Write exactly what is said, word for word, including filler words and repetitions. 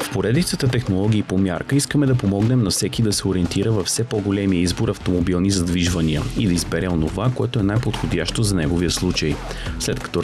В поредицата технологии по мярка искаме да помогнем на всеки да се ориентира във все по-големия избор автомобилни задвижвания и да избере онова, което е най-подходящо за неговия случай. След като